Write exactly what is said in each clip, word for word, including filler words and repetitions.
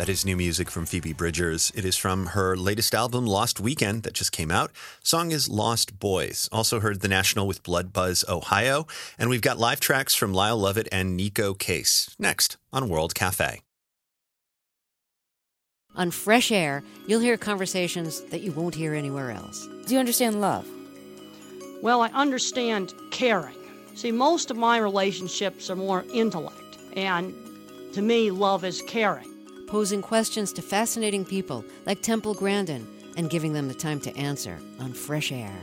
That is new music from Phoebe Bridgers. It is from her latest album, Lost Weekend, that just came out. Song is Lost Boys. Also heard The National with Blood Buzz, Ohio. And we've got live tracks from Lyle Lovett and Nico Case. Next on World Cafe. On Fresh Air, you'll hear conversations that you won't hear anywhere else. Do you understand love? Well, I understand caring. See, most of my relationships are more intellect, and to me, love is caring. Posing questions to fascinating people like Temple Grandin and giving them the time to answer on Fresh Air.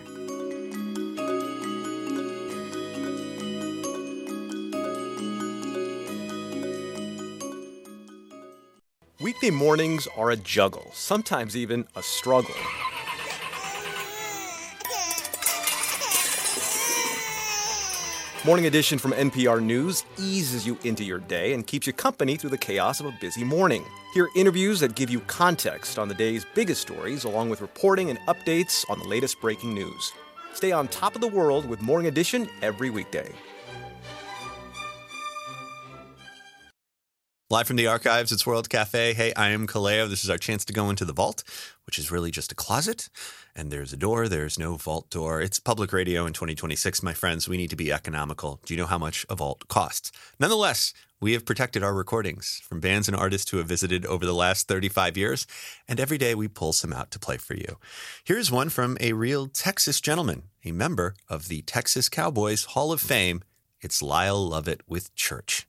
Weekday mornings are a juggle, sometimes even a struggle. Morning Edition from N P R News eases you into your day and keeps you company through the chaos of a busy morning. Hear interviews that give you context on the day's biggest stories, along with reporting and updates on the latest breaking news. Stay on top of the world with Morning Edition every weekday. Live from the archives, it's World Cafe. Hey, I am Kaleo. This is our chance to go into the vault, which is really just a closet. And there's a door. There's no vault door. It's public radio in twenty twenty-six, my friends. We need to be economical. Do you know how much a vault costs? Nonetheless, we have protected our recordings from bands and artists who have visited over the last thirty-five years. And every day we pull some out to play for you. Here's one from a real Texas gentleman, a member of the Texas Cowboys Hall of Fame. It's Lyle Lovett with Church.